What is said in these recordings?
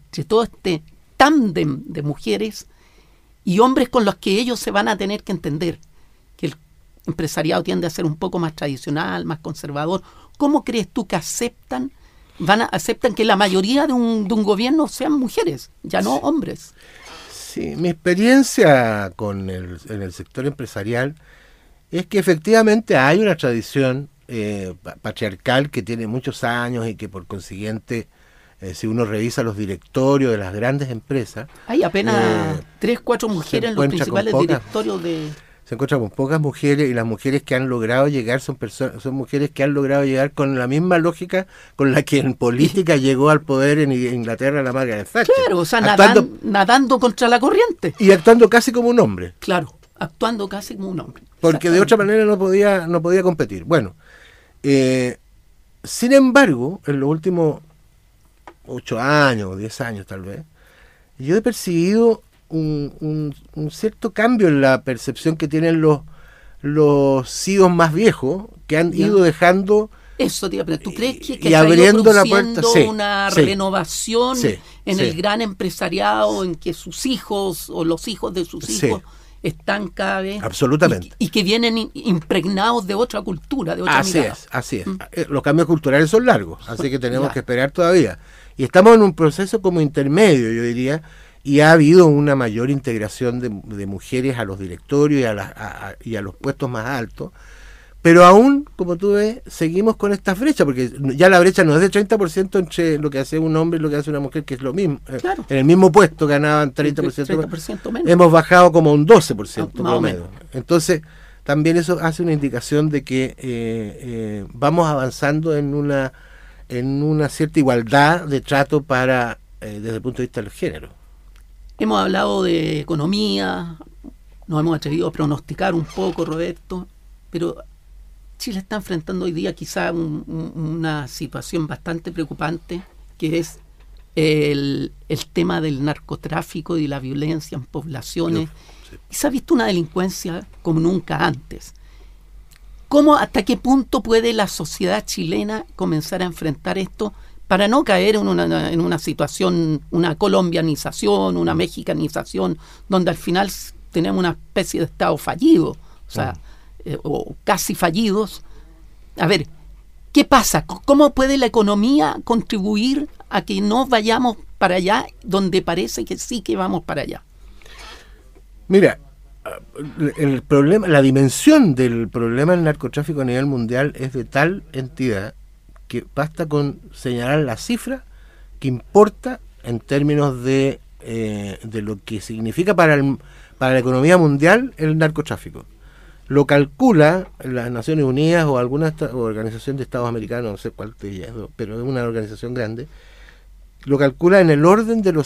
entre todo este tándem de mujeres y hombres con los que ellos se van a tener que entender, que el empresariado tiende a ser un poco más tradicional, más conservador. ¿Cómo crees tú que aceptan que la mayoría de un gobierno sean mujeres, ya no hombres? Sí, mi experiencia en el sector empresarial es que efectivamente hay una tradición patriarcal que tiene muchos años y que por consiguiente, si uno revisa los directorios de las grandes empresas, hay apenas 3-4 mujeres en los principales directorios de... Se encuentra con pocas mujeres, y las mujeres que han logrado llegar son mujeres que han logrado llegar con la misma lógica con la que en política llegó al poder en Inglaterra la Margaret Thatcher. Claro, o sea, nadando contra la corriente. Y actuando casi como un hombre. Claro, actuando casi como un hombre. Porque de otra manera no podía competir. Bueno, sin embargo, en los últimos 8 años o 10 años tal vez, yo he percibido un cierto cambio en la percepción que tienen los CEOs más viejos, que han ido dejando... Eso, tío, pero ¿tú crees que y abriendo la puerta, una renovación en el gran empresariado, en que sus hijos o los hijos de sus hijos están cada vez... Absolutamente. Y que vienen impregnados de otra cultura, de otra mirada? Así es. Los cambios culturales son largos, así que tenemos que esperar todavía. Y estamos en un proceso como intermedio, yo diría, y ha habido una mayor integración de mujeres a los directorios y a los puestos más altos, pero aún, como tú ves, seguimos con esta brecha, porque ya la brecha no es de 30% entre lo que hace un hombre y lo que hace una mujer, que es lo mismo. Claro. En el mismo puesto ganaban 30% menos. Hemos bajado como un 12% promedio. Entonces, también eso hace una indicación de que vamos avanzando en una cierta igualdad de trato desde el punto de vista del género. Hemos hablado de economía, nos hemos atrevido a pronosticar un poco, Roberto, pero Chile está enfrentando hoy día quizá una situación bastante preocupante, que es el tema del narcotráfico y la violencia en poblaciones. Sí. Y se ha visto una delincuencia como nunca antes. ¿Hasta qué punto puede la sociedad chilena comenzar a enfrentar esto para no caer en una situación, una colombianización, una mexicanización, donde al final tenemos una especie de Estado fallido, o casi fallidos? A ver, ¿qué pasa? ¿Cómo puede la economía contribuir a que no vayamos para allá, donde parece que sí que vamos para allá? Mira, el problema, la dimensión del problema del narcotráfico a nivel mundial es de tal entidad que basta con señalar la cifra que importa en términos de lo que significa para la economía mundial el narcotráfico. Lo calcula las Naciones Unidas o alguna organización de Estados Americanos, no sé cuál de ellas, pero es una organización grande, lo calcula en el orden de los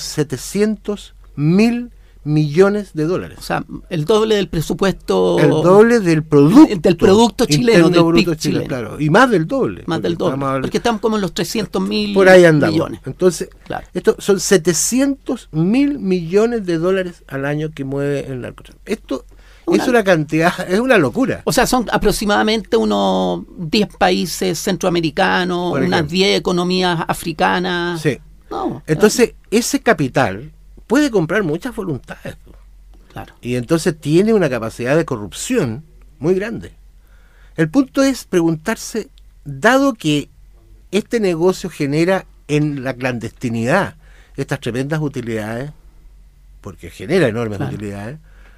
700.000 millones de dólares. O sea, el doble del presupuesto. El doble del producto. Del producto chileno, del PIB chileno. Claro, y más del doble. Más del doble. Porque estamos como en los 300.000 por ahí andamos. Millones. Entonces, esto son 700.000 millones de dólares al año que mueve el narcotráfico. Esto es una cantidad, es una locura. O sea, son aproximadamente unos 10 países centroamericanos, unas 10 economías africanas. Sí. Entonces, ese capital puede comprar muchas voluntades. Claro. Y entonces tiene una capacidad de corrupción muy grande. El punto es preguntarse, dado que este negocio genera en la clandestinidad estas tremendas utilidades, porque genera enormes utilidades,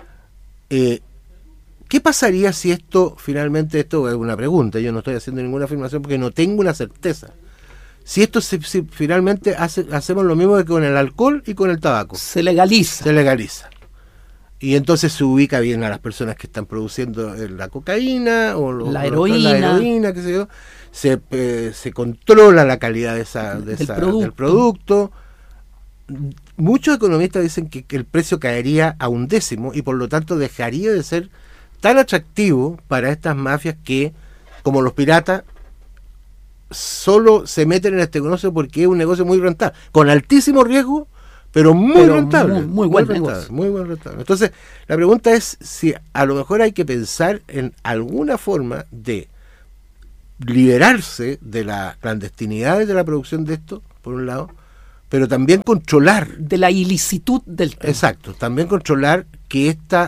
¿qué pasaría si esto es una pregunta, yo no estoy haciendo ninguna afirmación porque no tengo una certeza? Si esto si finalmente hacemos lo mismo que con el alcohol y con el tabaco. Se legaliza. Y entonces se ubica bien a las personas que están produciendo la cocaína o la heroína, qué sé yo. Se controla la calidad del producto. Muchos economistas dicen que el precio caería a 1/10 y por lo tanto dejaría de ser tan atractivo para estas mafias que, como los piratas, solo se meten en este negocio porque es un negocio muy rentable, con altísimo riesgo, pero muy rentable. Muy buen negocio. Muy buen rentable. Entonces, la pregunta es si a lo mejor hay que pensar en alguna forma de liberarse de la clandestinidad de la producción de esto, por un lado, pero también controlar. De la ilicitud del tema. Exacto, también controlar que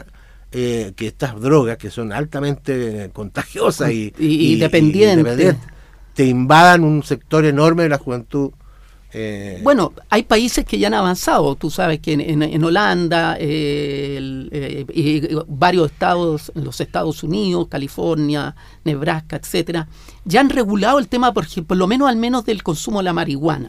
estas drogas, que son altamente contagiosas y dependientes, te invadan un sector enorme de la juventud. Bueno, hay países que ya han avanzado. Tú sabes que en Holanda y varios estados, en los Estados Unidos, California, Nebraska, etcétera, ya han regulado el tema, por lo menos al menos del consumo de la marihuana.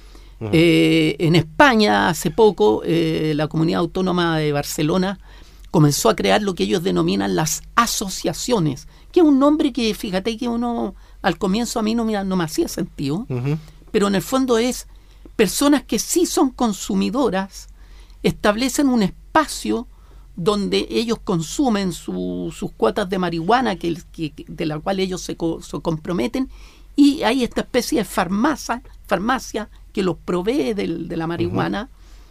En España, hace poco, la Comunidad Autónoma de Barcelona comenzó a crear lo que ellos denominan las asociaciones, que es un nombre que, fíjate que uno al comienzo a mí no me hacía sentido, pero en el fondo es personas que sí son consumidoras, establecen un espacio donde ellos consumen sus cuotas de marihuana de la cual ellos se comprometen, y hay esta especie de farmacia que los provee de la marihuana,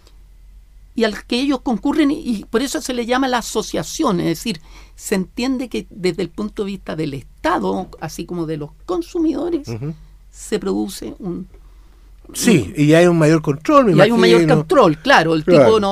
y al que ellos concurren, y por eso se le llama la asociación. Es decir, se entiende que desde el punto de vista del Estado, así como de los consumidores, se produce Sí, y hay un mayor control, hay un mayor control, claro. El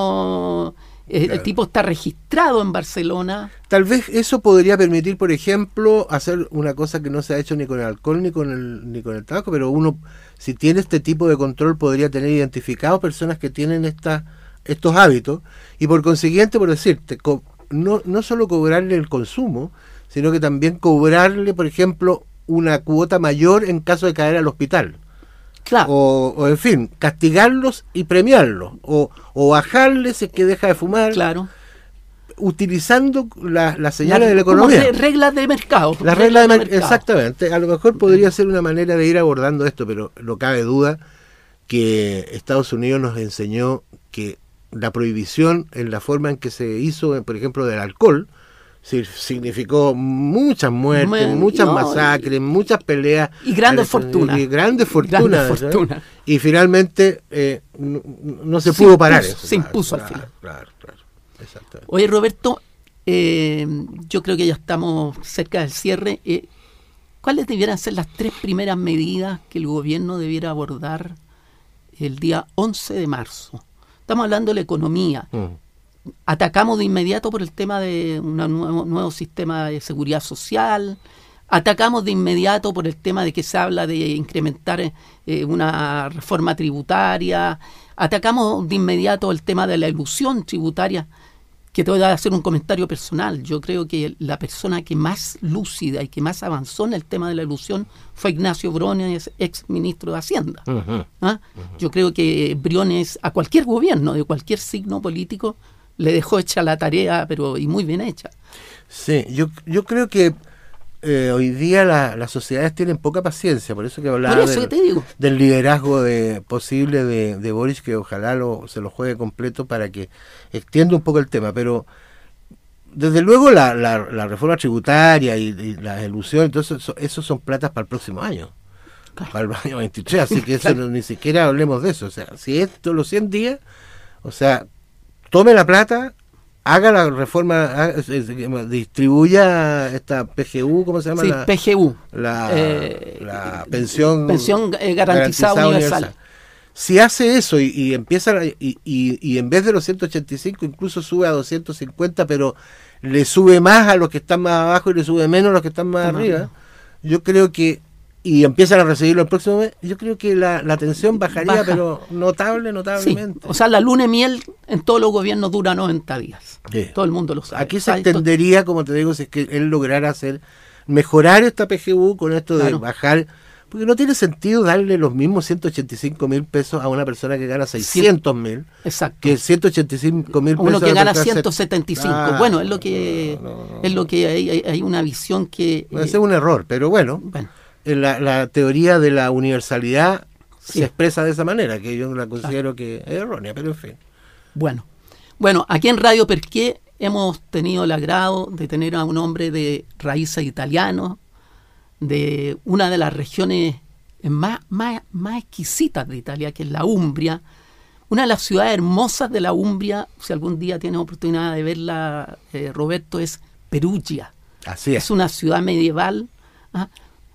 tipo está registrado en Barcelona. Tal vez eso podría permitir, por ejemplo, hacer una cosa que no se ha hecho ni con el alcohol ni con el tabaco, pero uno, si tiene este tipo de control, podría tener identificados personas que tienen estos hábitos, y por consiguiente, por decirte, no solo cobrarle el consumo, sino que también cobrarle, por ejemplo, una cuota mayor en caso de caer al hospital. Claro. O en fin, castigarlos y premiarlos, o bajarles si es que deja de fumar. Claro. Utilizando las señales de la economía. Reglas de mercado. Las reglas de mercado. Exactamente. A lo mejor podría ser una manera de ir abordando esto, pero no cabe duda que Estados Unidos nos enseñó que la prohibición en la forma en que se hizo, por ejemplo, del alcohol, significó muchas muertes, muchas masacres, muchas peleas. Y grandes fortunas. Y grandes fortunas. Y finalmente no se pudo parar eso. Se impuso al final. Claro. Exactamente. Oye, Roberto, yo creo que ya estamos cerca del cierre. ¿Cuáles debieran ser las 3 primeras medidas que el gobierno debiera abordar el día 11 de marzo? Estamos hablando de la economía. Atacamos de inmediato por el tema de un nuevo sistema de seguridad social. Atacamos de inmediato por el tema de que se habla de incrementar una reforma tributaria. Atacamos de inmediato el tema de la elusión tributaria, que te voy a hacer un comentario personal. Yo creo que la persona que más lúcida y que más avanzó en el tema de la elusión fue Ignacio Briones, ex ministro de Hacienda. Yo creo que Briones, a cualquier gobierno de cualquier signo político, le dejó hecha la tarea, pero y muy bien hecha. Sí, yo creo que hoy día las sociedades tienen poca paciencia, por eso que hablaba del liderazgo posible de Boris, que ojalá se lo juegue completo para que extienda un poco el tema, pero desde luego la reforma tributaria y la elusión, entonces eso son platas para el próximo año, para el año 23, así que eso ni siquiera hablemos de eso. O sea, si esto los 100 días, o sea, tome la plata, haga la reforma, distribuya esta PGU, ¿cómo se llama? Sí, PGU. La pensión garantizada universal. Si hace eso y empieza, y en vez de los 185 incluso sube a 250, pero le sube más a los que están más abajo y le sube menos a los que están más arriba, yo creo que, y empiezan a recibirlo el próximo mes, yo creo que la tensión bajaría, pero notablemente. Sí. O sea, la luna de miel en todos los gobiernos dura 90 días. Sí. Todo el mundo lo sabe. Aquí se extendería, como te digo, si es que él lograra mejorar esta PGU con esto de bajar, porque no tiene sentido darle los mismos 185.000 pesos a una persona que gana 600.000. Exacto. Que 185.000 pesos. Uno que gana 175. Bueno, es lo que hay una visión que... Puede ser un error, pero bueno. La teoría de la universalidad se expresa de esa manera, que yo la considero que es errónea, pero en fin. Bueno, aquí en Radio Perqué hemos tenido el agrado de tener a un hombre de raíces italianas, de una de las regiones más exquisitas de Italia, que es la Umbria, una de las ciudades hermosas de la Umbria. Si algún día tienes oportunidad de verla, Roberto, es Perugia. Así es. Es una ciudad medieval,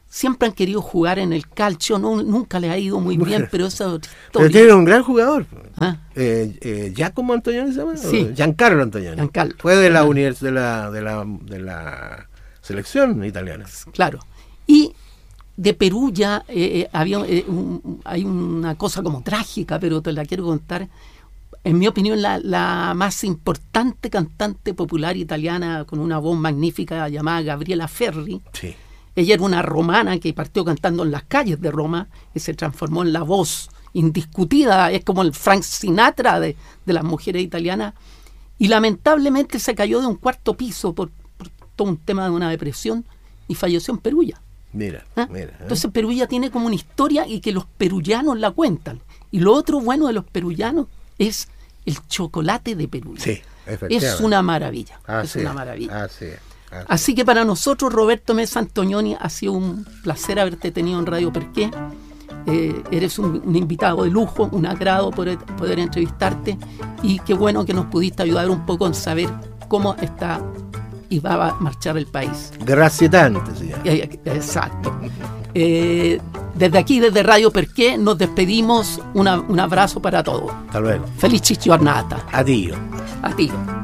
siempre han querido jugar en el calcio, nunca les ha ido muy bien, pero esa es otra historia. Pero tiene un gran jugador. ¿Ah? ¿Giacomo Antonioni se llama? Sí. Giancarlo Antonioni. Giancarlo. Fue de la de la selección italiana. Claro. Y de Perugia hay una cosa como trágica, pero te la quiero contar. En mi opinión, la más importante cantante popular italiana con una voz magnífica llamada Gabriela Ferri. Sí. Ella era una romana que partió cantando en las calles de Roma y se transformó en la voz indiscutida, es como el Frank Sinatra de las mujeres italianas, y lamentablemente se cayó de un cuarto piso por todo un tema de una depresión y falleció en Perugia. Mira. Entonces Perugia tiene como una historia y que los perullanos la cuentan. Y lo otro bueno de los perullanos es el chocolate de Perugia. Sí, es una maravilla. Una maravilla. Así que para nosotros, Roberto Mesa Antonioni, ha sido un placer haberte tenido en Radio Perqué. Eres un invitado de lujo, un agrado poder entrevistarte, y qué bueno que nos pudiste ayudar un poco en saber cómo está y va a marchar el país. Gracias tanto, señor. Exacto. Desde aquí, desde Radio Perqué, nos despedimos. Un abrazo para todos. Hasta luego. Feliz giornata. Addio. Addio.